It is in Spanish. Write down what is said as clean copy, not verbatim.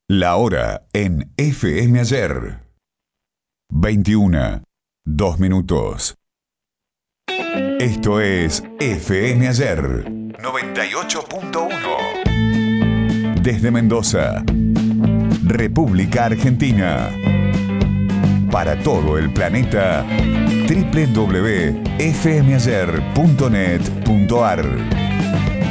La hora en FM Ayer. 21, 2 minutos. Esto es FM Ayer 98.1. Desde Mendoza, República Argentina. Para todo el planeta, www.fmayer.net.ar.